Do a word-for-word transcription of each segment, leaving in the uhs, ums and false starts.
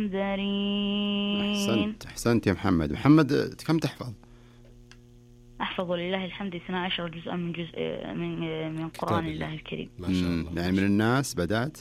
أحسنت أحسنت يا محمد. محمد كم تحفظ؟ أحفظ لله الحمد اثنا عشر جزءا من جزء من من قرآن الله الكريم. ما شاء الله. يعني من الناس بدأت؟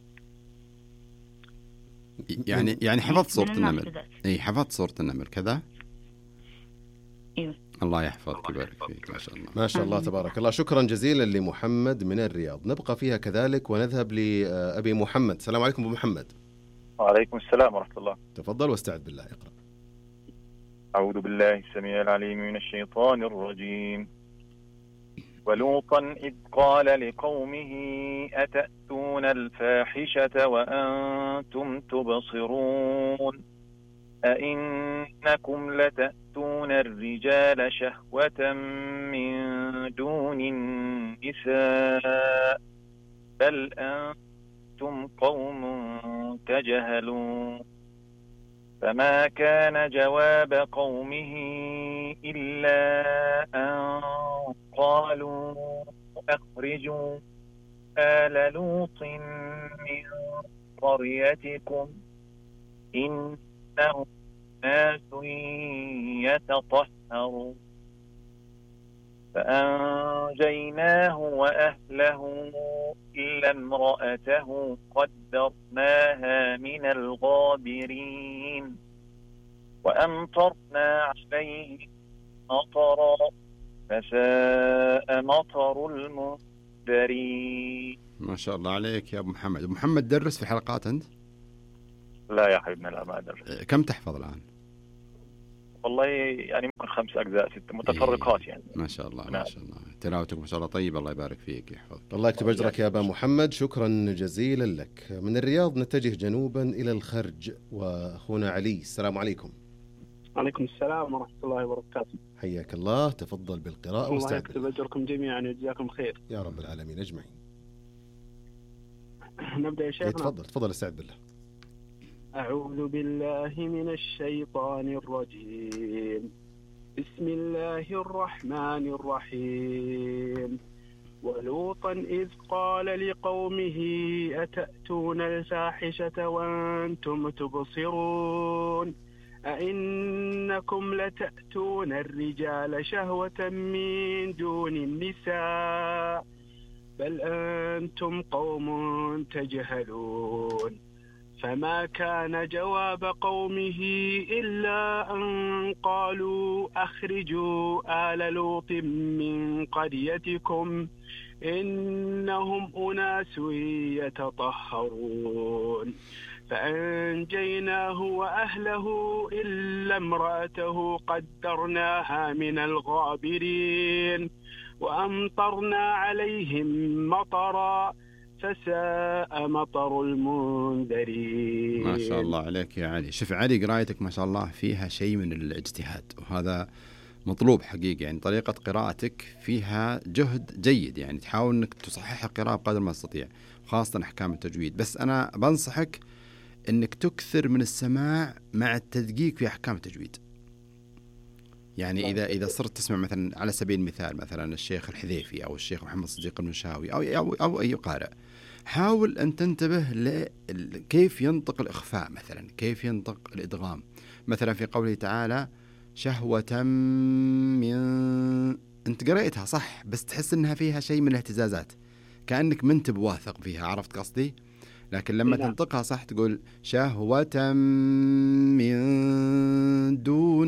يعني يعني حفظت سورة النمل؟ إيه حفظت سورة النمل كذا؟ إيه. الله يحفظك ويبارك فيك. ما شاء الله ما شاء الله تبارك الله. شكرا جزيلا لمحمد من الرياض. نبقى فيها كذلك ونذهب لأبي محمد. السلام عليكم أبو محمد. وعليكم السلام ورحمة الله. تفضل واستعد بالله. اقرأ. أعوذ بالله السميع العليم من الشيطان الرجيم. ولوطا إذ قال لقومه أتأتون الفاحشة وأنتم تبصرون أئنكم لتأتون الرجال شهوة من دون النساء بل أنتم قوم تجهلون. فما كان جواب قومه إلا أن قالوا أخرجوا آل لوط من قريتكم إنهم ناس يتطهرون. فأنجيناه وأهله إلا امرأته قدرناها من الغابرين وأمطرنا عليه مطرا فساء مطر المنذرين. ما شاء الله عليك يا أبو محمد. أبو محمد درس في حلقات أنت؟ لا يا حبيبنا لا ما أدرس. كم تحفظ الآن؟ والله يعني ممكن خمس أجزاء ست متفرقات إيه. يعني. ما شاء الله ما شاء الله. تلاوتك ما شاء الله طيب. الله يبارك فيك يحفظك. الله يكتب أجرك يا أبا محمد. شكرا جزيلا لك. من الرياض نتجه جنوبا إلى الخرج وأخونا علي. السلام عليكم. عليكم السلام ورحمة الله وبركاته. حياك الله. تفضل بالقراءة الله يكتب أجركم جميعا ويجزاكم خير يا رب العالمين أجمعين. نبدأ يا شيخنا. تفضل تفضل استعد بالله. أعوذ بالله من الشيطان الرجيم. بسم الله الرحمن الرحيم. ولوطا إذ قال لقومه أتأتون الفاحشة وأنتم تبصرون أئنكم لتأتون الرجال شهوة من دون النساء بل أنتم قوم تجهلون. فما كان جواب قومه إلا أن قالوا أخرجوا آل لوط من قريتكم إنهم أناس يتطهرون. فأنجيناه وأهله إلا امرأته قدرناها من الغابرين وأمطرنا عليهم مطرا فساء مطر المنذرين. ما شاء الله عليك يا علي. شوف علي قراءتك ما شاء الله فيها شيء من الاجتهاد وهذا مطلوب حقيقة. يعني طريقة قراءتك فيها جهد جيد يعني تحاول أنك تصحح القراءة بقدر ما تستطيع خاصة أحكام التجويد. بس أنا بنصحك أنك تكثر من السماع مع التدقيق في أحكام التجويد. يعني إذا إذا صرت تسمع مثلا على سبيل المثال مثلا الشيخ الحذيفي أو الشيخ محمد صديق المنشاوي أو أو أو أي قارئ حاول أن تنتبه لكيف ينطق الإخفاء مثلا كيف ينطق الإدغام مثلا في قوله تعالى شهوة من أنت قرأتها صح بس تحس أنها فيها شيء من الاهتزازات كأنك منت بواثق فيها. عرفت قصدي؟ لكن لما لا. تنطقها صح تقول شهوة من دون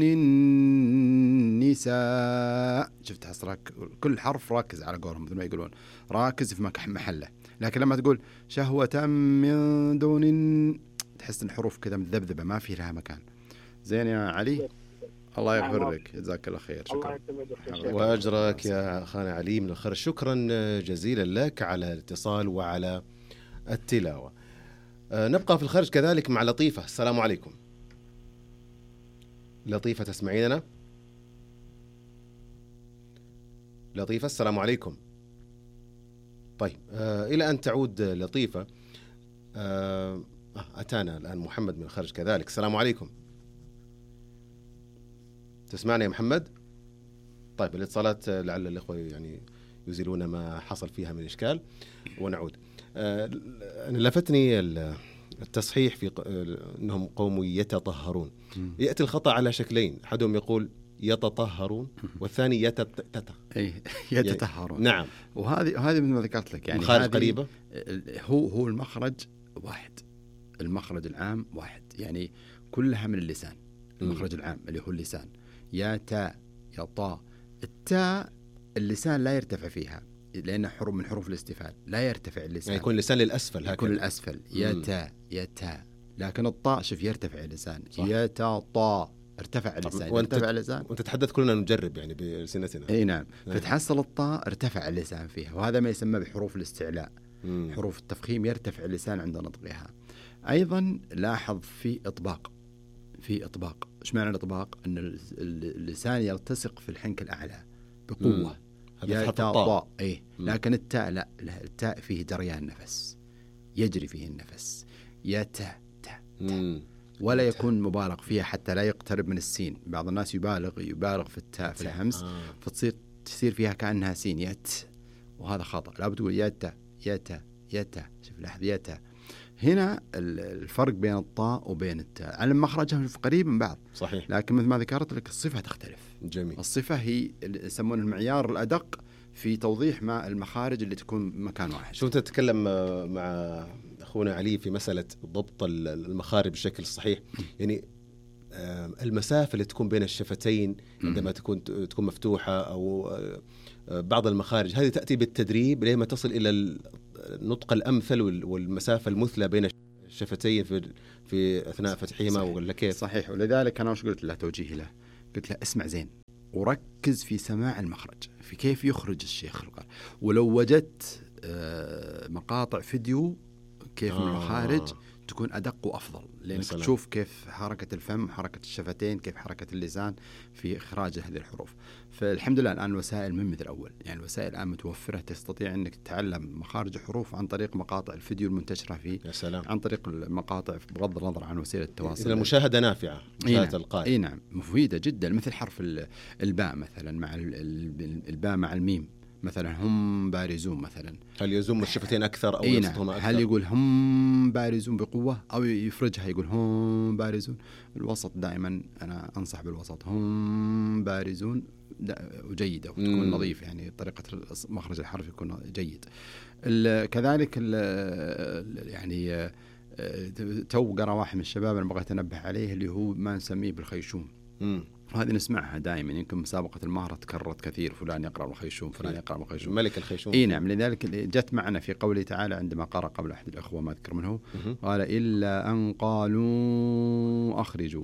النساء. شفت حصرك كل حرف راكز على قولهم مثل ما يقولون راكز في محله. لكن لما تقول شهوة من دون تحس ان الحروف كذا مذبذبة ما في لها مكان. زين يا علي الله يغفر لك جزاك الله خير. شكرا وأجرك يا أخانا علي من الخير. شكرا جزيلا لك على الاتصال وعلى التلاوة. أه نبقى في الخرج كذلك مع لطيفة. السلام عليكم لطيفة تسمعيننا؟ لطيفة السلام عليكم. طيب أه إلى أن تعود لطيفة أه أتانا الآن محمد من الخرج كذلك. السلام عليكم. تسمعني يا محمد؟ طيب الاتصالات لعل الإخوة يعني يزيلون ما حصل فيها من إشكال ونعود. أه لفتني التصحيح في ق... أنهم قوم يتطهرون. يأتي الخطأ على شكلين، أحدهم يقول يتطهرون والثاني يتت أي يتطهرون. نعم. وهذه هذه مثل ما ذكرت لك يعني مخارج قريبة. هو هو المخرج واحد، المخرج العام واحد، يعني كلها من اللسان. المخرج م. العام اللي هو اللسان، يا تاء يا طاء. التاء اللسان لا يرتفع فيها لأنه حروف من حروف الاستفهام، لا يرتفع اللسان، يعني يكون اللسان للأسفل هكذا، يكون الأسفل يا تاء يا تاء. لكن الطاء شوف يرتفع اللسان، يا تاء طاء ارتفع اللسان. وانت ارتفع اللسان وانت تتحدث كلنا نجرب يعني بسنتنا. اي نعم. فتحصل الطاء ارتفع اللسان فيها، وهذا ما يسمى بحروف الاستعلاء. مم. حروف التفخيم يرتفع اللسان عند نطقها. ايضا لاحظ في اطباق، في اطباق. ايش معنى الاطباق؟ ان اللسان يلتصق في الحنك الاعلى بقوه. يا تاء طاء اي. لكن التاء لا، التاء فيه جريان نفس، يجري فيه النفس. يا تاء تاء تا. ولا يكون مبالغ فيها حتى لا يقترب من السين. بعض الناس يبالغ يبالغ في التاء في الهمس آه. فتصير تصير فيها كأنها سين يت، وهذا خطأ. لا بتقول يتا يتا يتا. شوف لاحظ يتا. هنا الفرق بين الطاء وبين التاء على مخرجهم قريب من بعض صحيح، لكن مثل ما ذكرت لك الصفة تختلف. جميل. الصفة هي يسمون المعيار الأدق في توضيح ما المخارج اللي تكون مكان واحد. شو تتكلم مع أخونا علي في مسألة ضبط المخارج بشكل صحيح، يعني المسافة اللي تكون بين الشفتين عندما تكون تكون مفتوحة أو بعض المخارج هذه تأتي بالتدريب لما تصل إلى النطق الأمثل والمسافة المثلى بين الشفتين في في أثناء فتحهما ولا كيف؟ صحيح. ولذلك أنا وش قلت له توجيه له، قلت له اسمع زين وركز في سماع المخرج، في كيف يخرج الشيخ القارئ. ولو وجدت مقاطع فيديو كيف آه. المخارج تكون أدق وأفضل، لأنك مثلاً تشوف كيف حركة الفم، حركة الشفتين، كيف حركة اللسان في إخراج هذه الحروف. فالحمد لله الآن الوسائل من مثل أول، يعني الوسائل الآن متوفرة، تستطيع أنك تتعلم مخارج الحروف عن طريق مقاطع الفيديو المنتشرة فيه، عن طريق المقاطع بغض النظر عن وسيلة التواصل. المشاهدة نافعة، مشاهدة القارئ. إيه نعم مفيدة جدا. مثل حرف الباء مثلا مع الباء مع الميم مثلا، هم بارزون مثلا، هل يزوم الشفتين أكثر أو يبسطهم أكثر؟ هل يقول هم بارزون بقوة أو يفرجها يقول هم بارزون؟ الوسط دائما أنا أنصح بالوسط، هم بارزون وجيدة وتكون نظيف، يعني طريقة مخرج الحرف يكون جيد. كذلك ال يعني تو قرأ واحد من الشباب أنا بغيت أنبه عليه اللي هو ما نسميه بالخيشوم. م. هذه نسمعها دائما، يمكن مسابقة المهرة تكررت كثير، فلان يقرأ الخيشوم فلان يقرأ الخيشوم، ملك الخيشوم. اي نعم. لذلك جت معنا في قوله تعالى عندما قرأ قبل أحد الأخوة ما أذكر منه قال إلا أن قالوا أخرجوا.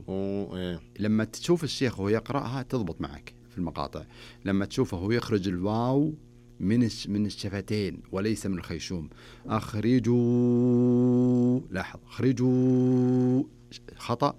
لما تشوف الشيخ وهو يقرأها تضبط معك في المقاطع، لما تشوفه هو يخرج الواو من من الشفتين وليس من الخيشوم. أخرجوا، لاحظ أخرجوا خطأ،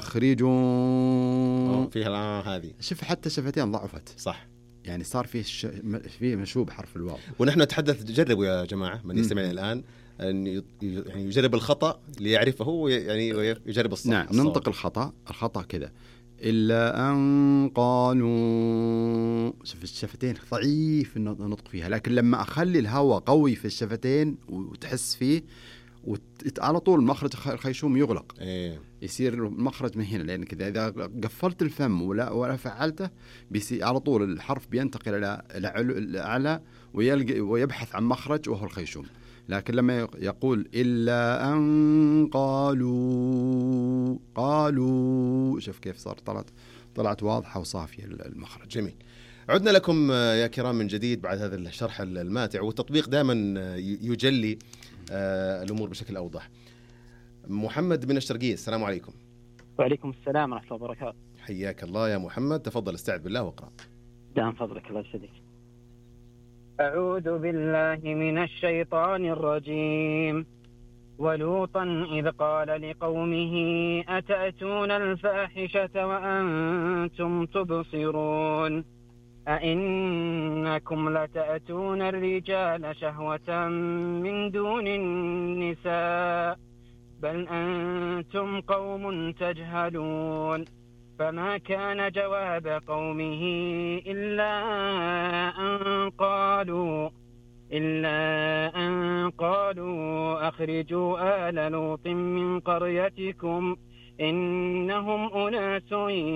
أخرجوا فيها هذه. شوف حتى الشفتين ضعفت، صح، يعني صار فيه ش... فيه مشوب حرف الواو. ونحن نتحدث، جربوا يا جماعة من يستمعنا الآن أن يعني يجرب الخطأ ليعرفه هو، يعني يجرب الصح. نعم الصواب. ننطق الخطأ، الخطأ كذا إلا أن قالوا. شوف الشفتين ضعيف النطق فيها، لكن لما أخلي الهواء قوي في الشفتين وتحس فيه وعلى طول مخرج الخيشوم يغلق. إيه. يصير المخرج من هنا، لأن كذا إذا قفلت الفم ولا ولا فعلته بيصير على طول الحرف بينتقل إلى الأعلى ويلقى ويبحث عن مخرج وهو الخيشوم. لكن لما يقول إلا أن قالوا قالوا، شوف كيف صار طلعت طلعت واضحة وصافية المخرج. جميل. عدنا لكم يا كرام من جديد بعد هذا الشرح الماتع، والتطبيق دائما يجلي الأمور بشكل أوضح. محمد من الشرقية، السلام عليكم. وعليكم السلام ورحمة الله وبركاته. حياك الله يا محمد، تفضل استعذ بالله واقرأ. دام فضلك الله يسعدك. أعوذ بالله من الشيطان الرجيم. ولوطا إذ قال لقومه أتأتون الفاحشة وأنتم تبصرون أئنكم لتأتون الرجال شهوة من دون النساء بل أنتم قوم تجهلون. فما كان جواب قومه إلا أن قالوا إلا أن قالوا أخرجوا آل لوط من قريتكم إنهم أناس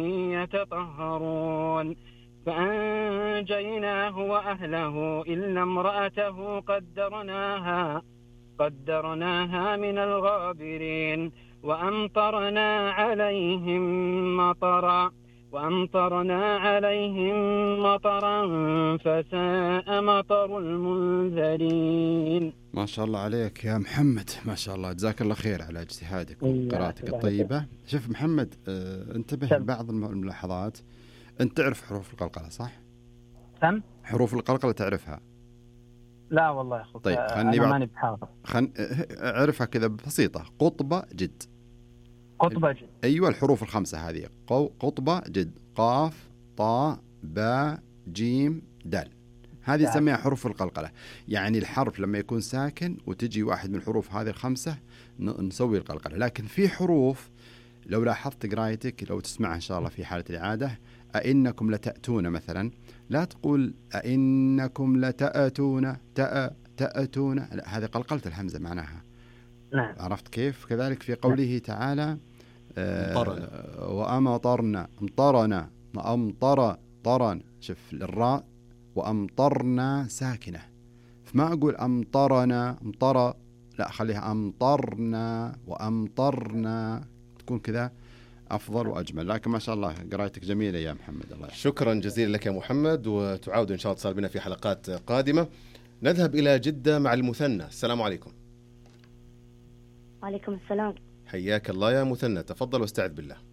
يتطهرون فأنجيناه وأهله إلا امرأته قدرناها قدرناها من الغابرين وأمطرنا عليهم مطرا وأمطرنا عليهم مطرا فساء مطر المنذرين. ما شاء الله عليك يا محمد، ما شاء الله، جزاك الله خير على اجتهادك وقراءتك الطيبة. شوف محمد، اه انتبه لبعض الملاحظات. أنت تعرف حروف القلقلة صح؟ سم؟ حروف القلقلة تعرفها؟ لا والله يا أخوك. طيب خلني بعض ماني بحافظ. خن اعرفها كذا بسيطة. قطبة جد. قطبة جد. أيوة الحروف الخمسة هذه. قطبة جد، قاف طاء باء جيم دال، هذه نسميها حروف القلقلة. يعني الحرف لما يكون ساكن وتجي واحد من الحروف هذه الخمسة نسوي القلقلة. لكن في حروف لو لاحظت قرايتك، لو تسمعها إن شاء الله في حالة الإعادة، أئنكم لتأتون مثلا، لا تقول أئنكم لتأتون تأ تأتون، لا، هذه قلقلة الهمزة معناها. نعم. عرفت كيف؟ كذلك في قوله تعالى آه وأمطرنا أمطرنا أمطر طرا، شوف الراء وأمطرنا ساكنة، فما أقول أمطرنا أمطر، لا خليها أمطرنا وأمطرنا، تكون كذا أفضل وأجمل. لكن ما شاء الله قراءتك جميلة يا محمد. الله يحفظك. شكرا جزيلا لك يا محمد، وتعاود إن شاء الله اتصال بنا في حلقات قادمة. نذهب إلى جدة مع المثنى. السلام عليكم. وعليكم السلام. حياك الله يا مثنى، تفضل واستعذ بالله.